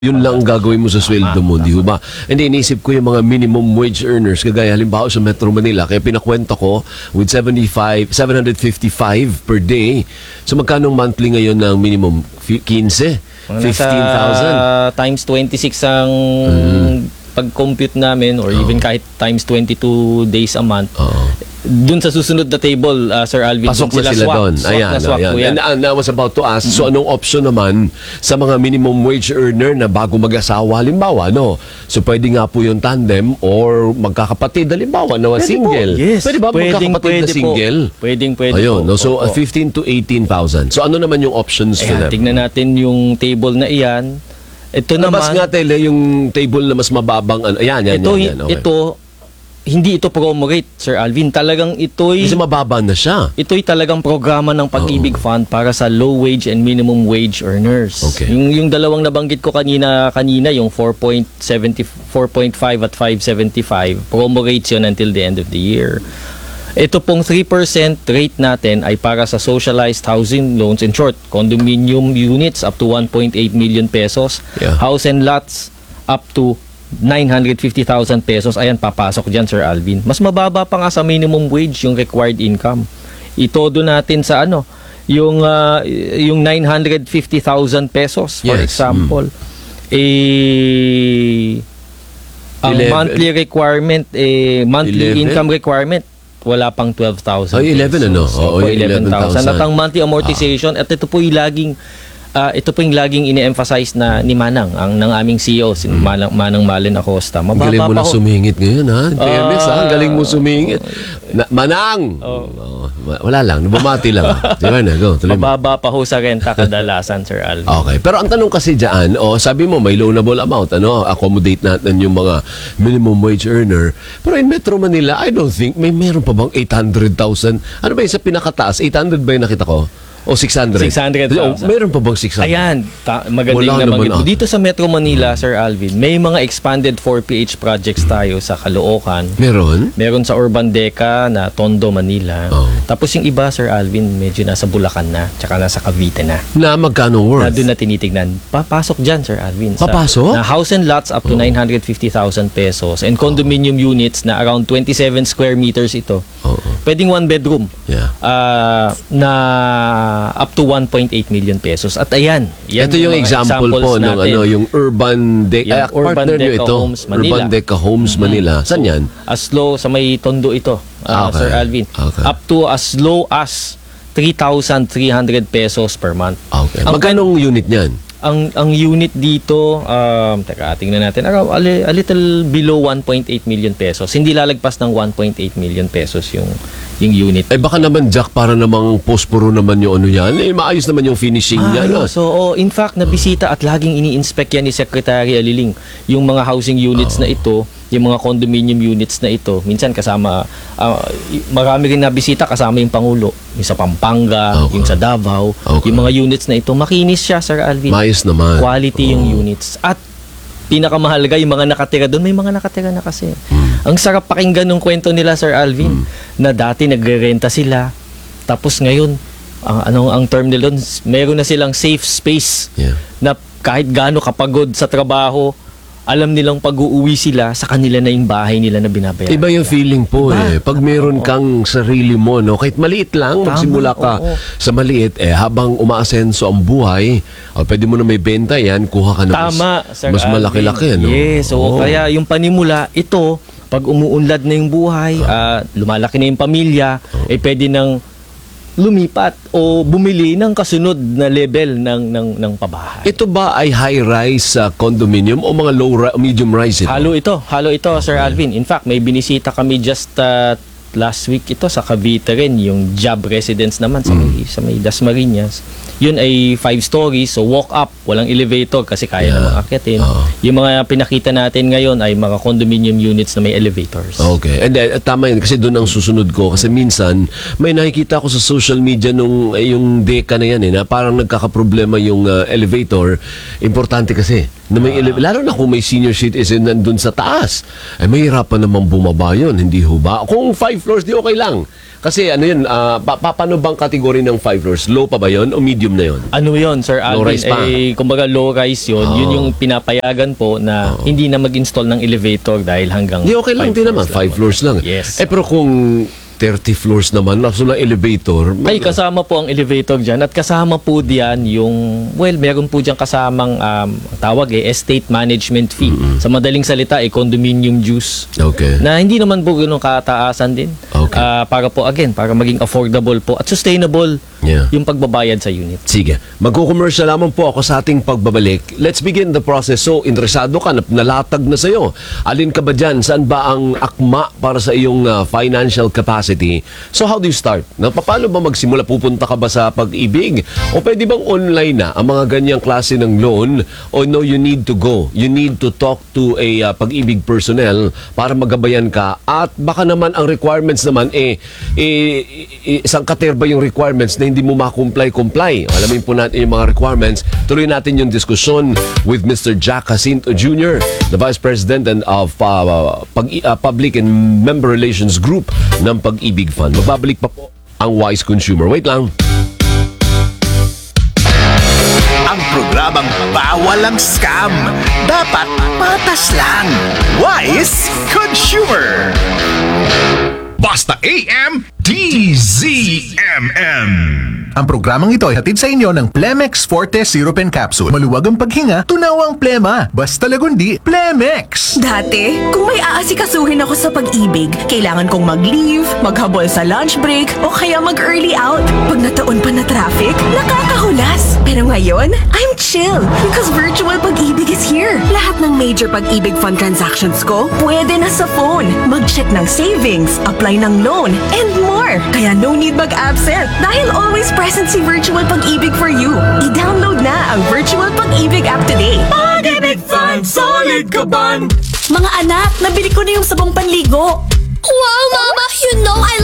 Yun lang ang gagawin mo sa sweldo mo, di ba? Hindi, inisip ko yung mga minimum wage earners, kagaya halimbawa sa Metro Manila, kaya pinakwenta ko with 755 per day. So magkano monthly ngayon ng minimum? 15? 15,000? Times 26 ang pag-compute namin or even kahit times 22 days a month. Dun sa susunod na table, Sir Alvin, Pasok na sila doon. Ayan. And I was about to ask, so anong option naman sa mga minimum wage earner na bago mag-asawa, halimbawa, no? So pwede nga po yung tandem or magkakapatid, halimbawa, na single. Yes. Pwede ba magkakapatid na single? Pwede Ayun, po. no? So 15 to 18,000. So ano naman yung options for them? Tignan natin yung table na iyan. Ito naman. Mas nga, Tele, yung table na mas mababang, ayan. Okay. Ito, hindi ito promo rate, Sir Alvin. Talagang ito'y... Kasi mababa na siya. Ito'y talagang programa ng Pag-ibig Fund para sa low wage and minimum wage earners. Okay. Yung dalawang nabanggit ko kanina yung 4.5 at 575, promo rates yun until the end of the year. Ito pong 3% rate natin ay para sa socialized housing loans, in short, condominium units up to 1.8 million pesos, house and lots up to 950,000 pesos. Ayan, papasok dyan, Sir Alvin. Mas mababa pa nga sa minimum wage yung required income. Itodo natin sa yung 950,000 pesos, for example. Ang monthly requirement, monthly 11? Income requirement, wala pang 12,000 Ay, 11 ano? Oo, 11,000. At ang monthly amortization, at ito po yung laging ini-emphasize na ni Manang, ng aming CEO, si Manang Malen Acosta. Galing mo na sumingit ngayon, ha? Fairness, ha? Galing mo sumingit. Manang! Wala lang, nabumati lang. Diba na, go. Mababa pa ho sa renta kadalasan, Sir Alvin. Okay, pero ang tanong kasi dyan, sabi mo may loanable amount, accommodate natin yung mga minimum wage earner. Pero in Metro Manila, I don't think, meron pa bang 800,000? Ano ba yung sa pinakataas? 800 ba yung nakita ko? O 600? 600,000. Meron pa bang 600? Ayan, magaling naman. Dito sa Metro Manila, Sir Alvin, may mga expanded 4PH projects tayo sa Caloocan. Meron? Meron sa Urban Deca na Tondo, Manila. Tapos yung iba, Sir Alvin, medyo nasa Bulacan na, tsaka nasa Cavite na. Na magkano worth? Na doon na tinitignan. Papasok dyan, Sir Alvin. Papasok? Na house and lots up to 950,000 pesos and condominium units na around 27 square meters ito. Pwedeng one bedroom. Na up to 1.8 million pesos. At ayan, ito yung example po ng yung Urban Deca Homes Manila. Urban Deca Homes Manila. Saan yan? As low sa may Tondo ito, Sir Alvin. Up to as low as 3,300 pesos per month. Okay. Magkano unit niyan? Ang unit dito, tingnan natin, a little below 1.8 million pesos. Hindi lalagpas ng 1.8 million pesos yung unit. Baka naman, Jack, para namang posporo naman yung yan. Maayos naman yung finishing niya. So, in fact, nabisita at laging ini-inspect yan ni Secretary Aliling yung mga housing units na ito, yung mga condominium units na ito. Minsan kasama, marami rin nabisita kasama yung Pangulo. Yung sa Pampanga, yung sa Davao. Yung mga units na ito, makinis siya, Sir Alvin. Maayos naman. Quality yung units. At pinakamahalaga, yung mga nakatira doon, may mga nakatira na kasi. Ang sarap pakinggan ng kwento nila, Sir Alvin, na dati nagre-renta sila. Tapos ngayon, ang term nila doon, meron na silang safe space na kahit gaano kapagod sa trabaho, alam nilang pag-uuwi sila, sa kanila na yung bahay nila na binabayaran. Iba yung feeling po pag meron kang sarili mo, kahit maliit lang, magsimula ka sa maliit, habang umaasenso ang buhay, pwede mo na may benta yan, kuha ka na mas malaki-laki. Yes, kaya yung panimula, ito, pag umuunlad na yung buhay, lumalaki na yung pamilya, pwede nang lumipat o bumili ng kasunod na level ng pabahay. Ito ba ay high-rise condominium o mga medium-rise ito? Halo ito, Sir Alvin. In fact, may binisita kami just last week ito sa Cavite rin, yung job residence naman sa may Dasmariñas. Yun ay 5 stories, so walk up, walang elevator kasi kaya namang akyatin. Yung mga pinakita natin ngayon ay mga condominium units na may elevators. Okay. And tama yun, kasi doon ang susunod ko. Kasi minsan, may nakikita ko sa social media nung yung deka na yan na parang nagkakaproblema yung elevator. Importante kasi, na may lalo na kung may senior citizen nandun sa taas. Ay may hirapan naman bumaba yun, hindi ho ba? Kung 5 floors, di okay lang. Kasi ano yun, paano bang kategory ng 5 floors? Low pa ba yun o medium na yun? Ano yun, Sir Alvin? Low rise pa. Kumbaga low rise yun. Yun yung pinapayagan po na hindi na mag-install ng elevator dahil hanggang Di okay lang din naman, 5 floors lang. Yes. Pero kung 30 floors naman, so na elevator. Ay, kasama po ang elevator dyan at kasama po diyan yung, meron po dyan kasamang tawag estate management fee. Sa madaling salita, condominium dues. Okay. Na hindi naman po ganun kataasan din. Okay. Para po, again, para maging affordable po at sustainable yung pagbabayad sa unit. Sige. Magko-commercial lamang po ako sa ating pagbabalik. Let's begin the process. So, interesado ka, nalatag na sa'yo. Alin ka ba dyan? Saan ba ang akma para sa iyong financial capacity? So, how do you start? Paano ba magsimula? Pupunta ka ba sa Pag-ibig? O pwede bang online na ang mga ganyang klase ng loan? O no, you need to go. You need to talk to a Pag-ibig personnel para magabayan ka. At baka naman ang requirements naman, isang katerba yung requirements na hindi mo ma-comply. Alamin po natin yung mga requirements. Tuloy natin yung diskusyon with Mr. Jack Jacinto Jr., the Vice President of Public and Member Relations Group ng Pag-ibig Fund. Magbabalik pa po ang Wise Consumer. Wait lang. Ang programang bawal ang scam. Dapat patas lang. Wise Consumer. Basta AM DZMM. Ang programang ito ay hatid sa inyo ng Plemex Forte Syrup and Capsule. Maluwag ang paghinga, tunaw ang plema. Basta lagundi, Plemex. Dati, kung may aasikasuhin ako sa Pag-ibig, kailangan kong mag-leave, maghabol sa lunch break, o kaya mag-early out. Pag nataon pa na traffic, nakakahulas. Pero ngayon, I'm chill because virtual Pag-ibig is here. Lahat ng major Pag-ibig fund transactions ko, pwede na sa phone. Mag-check ng savings, apply ng loan, and more. Kaya no need mag-absent dahil always present si Virtual Pag-ibig for you. I-download na ang Virtual Pag-ibig app today. Pag-ibig Fund, solid ka ban! Mga anak, nabili ko na yung sabong panligo. Wow, Mama! You know I